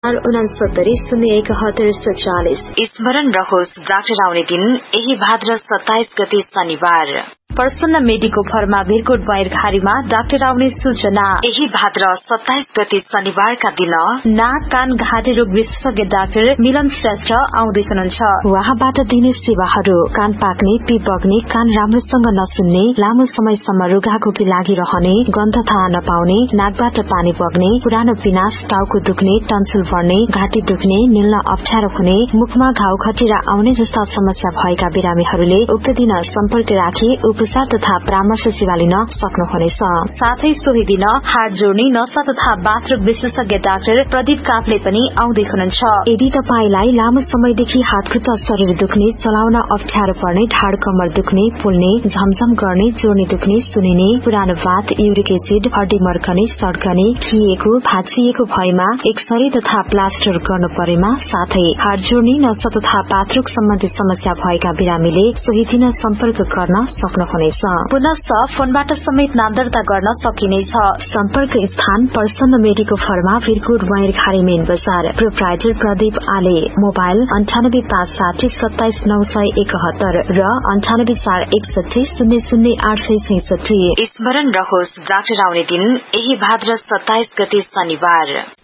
697140 स्मरण रहोस् डाक्टर आउने दिन यही भाद्र 27 गते शनिबार। प्रसन्न मेडिको फर्मा भिरकोट बाहिरखारीमा डाक्टर आउने सूचना। यही भाद्र 27 गते शनिबारका दिन नाक कान घाँटी रोग विशेषज्ञ डाक्टर मिलन श्रेष्ठ आउँदै हुनुहुन्छ। उहाँबाट दिने सेवाहरू कान पाक्ने, पिप बग्ने, कान राम्रोसँग नसुन्ने, लामो समयसम्म रुघाखोकी लागिरहने, गन्ध थाहा नपाउने, नाकबाट पानी बग्ने, पुरानो पिनास, टाउको दुख्ने, टन्सिल बढ्ने, घाँटी दुख्ने, निल्न अप्ठ्यारो हुने, मुखमा घाउ खटिरा आउने जस्ता समस्या भएका बिरामीहरूले उक्त दिन सम्पर्क राखी उपचार तथा परामर्श सेवा लिन सक्नुहुनेछ। साथै सोही दिन हाड जोड्ने, नसा तथा बाथरुम विशेषज्ञ डाक्टर प्रदीप काफले पनि आउँदै हुनुहुन्छ। यदि तपाईलाई लामो समयदेखि हातखुट्टा शरीर दुख्ने, चलाउन अप्ठ्यारो पर्ने, ढाड कमर दुख्ने, पोल्ने, झमझम गर्ने, जोड्ने दुख्ने, सुनिने, पुरानो बात, युरिक एसिड, हड्डी मर्कने, सड्कने, खिएको, भाँचिएको भएमा एक्सरे तथा प्लास्टर गर्नु परेमा, साथै हाड जोड्ने, नसा तथा बाथरुम सम्बन्धी समस्या भएका बिरामीले सोही दिन सम्पर्क गर्न सक्नुहुनेछ। पुनश्च फोनबाट समेत नाम दर्ता गर्न सकिनेछ। सम्पर्क स्थान प्रसन्न मेडिको फर्मा भिरकोट बाहिरखारी मेन बजार। प्रोप्राइटर प्रदीप आले। मोबाइल 9856277971 र 9841600866। स्मरण रहोस् डाक्टर आउने दिन यही भाद्र 27 गते शनिबार।